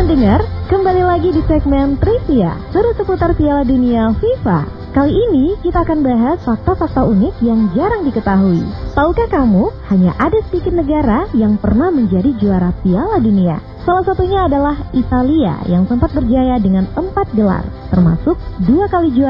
pendengar, kembali lagi di segmen Trivia, seru seputar Piala Dunia FIFA. Kali ini kita akan bahas fakta-fakta unik yang jarang diketahui. Tahukah kamu, hanya ada sedikit negara yang pernah menjadi juara Piala Dunia. Salah satunya adalah Italia yang sempat berjaya dengan 4 gelar, termasuk 2 kali juara